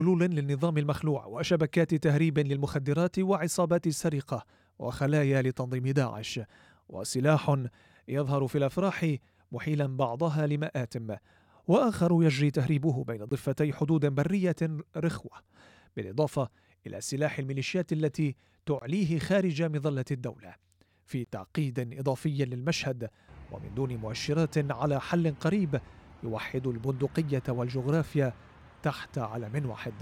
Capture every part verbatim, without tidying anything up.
حلول للنظام المخلوع وشبكات تهريب للمخدرات وعصابات السرقة وخلايا لتنظيم داعش، وسلاح يظهر في الأفراح محيلا بعضها لمآتم، وآخر يجري تهريبه بين ضفتي حدود برية رخوة، بالإضافة إلى سلاح الميليشيات التي تعليه خارج مظلة الدولة، في تعقيد إضافي للمشهد ومن دون مؤشرات على حل قريب يوحد البندقية والجغرافيا تحت علم واحد.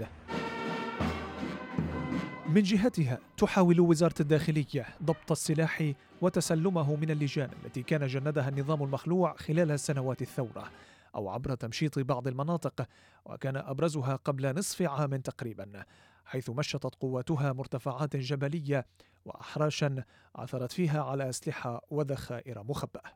من جهتها تحاول وزارة الداخلية ضبط السلاح وتسلمه من اللجان التي كان جندها النظام المخلوع خلال سنوات الثورة، أو عبر تمشيط بعض المناطق، وكان أبرزها قبل نصف عام تقريبا، حيث مشطت قواتها مرتفعات جبلية وأحراشا عثرت فيها على أسلحة وذخائر مخبأة.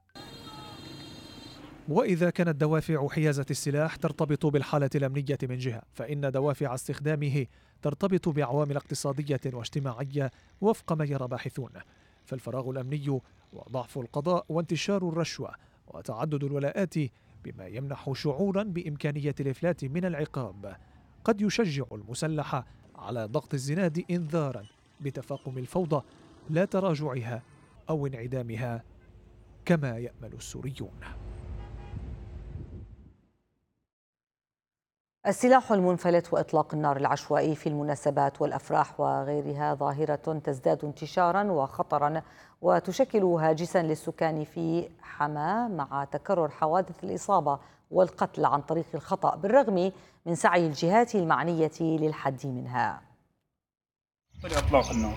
وإذا كانت دوافع حيازة السلاح ترتبط بالحالة الأمنية من جهة، فإن دوافع استخدامه ترتبط بعوامل اقتصادية واجتماعية وفق ما يرى باحثون، فالفراغ الأمني وضعف القضاء وانتشار الرشوة وتعدد الولاءات بما يمنح شعورا بإمكانية الإفلات من العقاب قد يشجع المسلح على ضغط الزناد إنذارا بتفاقم الفوضى لا تراجعها أو انعدامها كما يأمل السوريون. السلاح المنفلت وإطلاق النار العشوائي في المناسبات والأفراح وغيرها ظاهرة تزداد انتشارا وخطرا وتشكل هاجسا للسكان في حماة مع تكرر حوادث الإصابة والقتل عن طريق الخطأ بالرغم من سعي الجهات المعنية للحد منها. إطلاق النار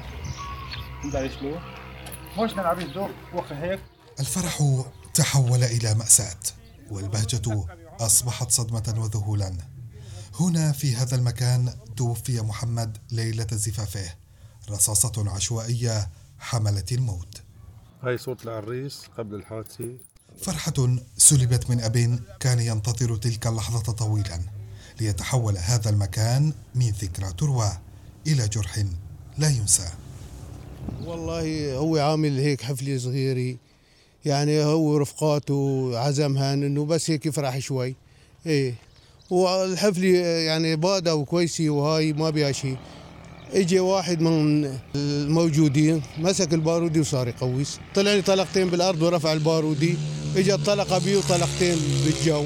الفرح تحول إلى مأساة والبهجة أصبحت صدمة وذهولا. هنا في هذا المكان توفي محمد ليلة زفافه، رصاصة عشوائية حملت الموت. هاي صوت العريس قبل الحادثة. فرحة سلبت من أب كان ينتظر تلك اللحظة طويلا ليتحول هذا المكان من ذكرى تروى إلى جرح لا ينسى. والله هو عامل هيك حفلة صغيرة، يعني هو رفقاته عزمها انه بس هيك يفرح شوي، ايه والحفلة يعني بادة وكويسة وهاي ما بيها شيء. اجى واحد من الموجودين مسك البارودي وصار يقوس، طلع لي طلقتين بالارض ورفع البارودي، اجى طلقة بيه وطلقتين بالجو.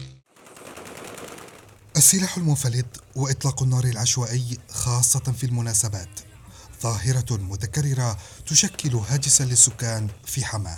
السلاح المنفلت وإطلاق النار العشوائي خاصة في المناسبات ظاهرة متكررة تشكل هاجسا للسكان في حماة.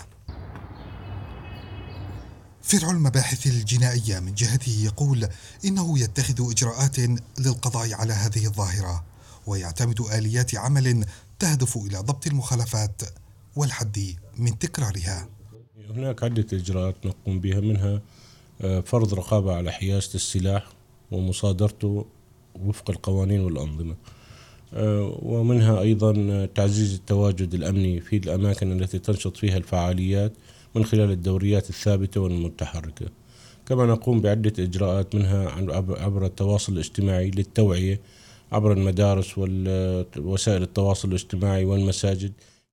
فرع المباحث الجنائية من جهته يقول إنه يتخذ إجراءات للقضاء على هذه الظاهرة ويعتمد آليات عمل تهدف إلى ضبط المخالفات والحد من تكرارها. هناك عدة إجراءات نقوم بها، منها فرض رقابة على حيازة السلاح ومصادرته وفق القوانين والأنظمة، ومنها أيضا تعزيز التواجد الأمني في الأماكن التي تنشط فيها الفعاليات من خلال الدوريات الثابتة والمتحركة. كما نقوم بعدة إجراءات منها عبر التواصل الاجتماعي للتوعية عبر المدارس ووسائل التواصل الاجتماعي والمساجد.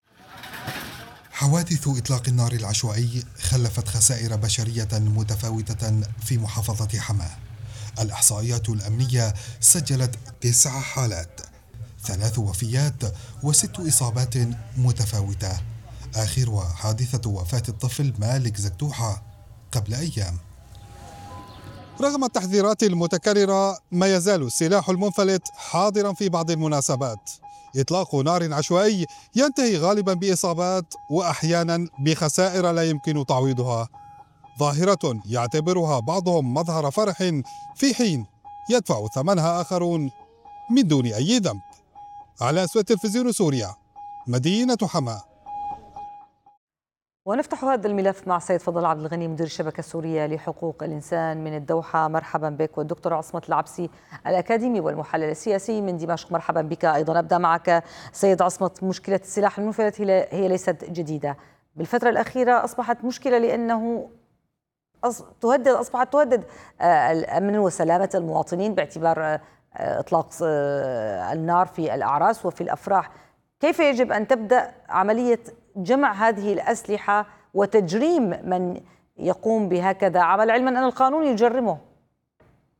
حوادث إطلاق النار العشوائي خلفت خسائر بشرية متفاوتة في محافظة حماة. الإحصائيات الأمنية سجلت تسع حالات، ثلاث وفيات وست إصابات متفاوتة، آخرها حادثة وفاة الطفل مالك زكتوحة قبل أيام. رغم التحذيرات المتكررة ما يزال السلاح المنفلت حاضرا في بعض المناسبات. إطلاق نار عشوائي ينتهي غالبا بإصابات وأحيانا بخسائر لا يمكن تعويضها، ظاهرة يعتبرها بعضهم مظهر فرح في حين يدفع ثمنها آخرون من دون أي ذنب. على أسود تلفزيون سوريا، مدينة حماة. ونفتح هذا الملف مع سيد فضل عبد الغني مدير الشبكة السورية لحقوق الإنسان من الدوحة. مرحبا بك. والدكتور عصمت العبسي الأكاديمي والمحلل السياسي من دمشق، مرحبا بك أيضا. أبدأ معك سيد عصمت. مشكلة السلاح المنفلت هي ليست جديدة، بالفترة الأخيرة أصبحت مشكلة لأنه تهدد أصبحت تهدد الأمن وسلامة المواطنين باعتبار إطلاق النار في الأعراس وفي الأفراح. كيف يجب أن تبدأ عملية جمع هذه الأسلحة وتجريم من يقوم بهكذا عمل، علما أن القانون يجرمه؟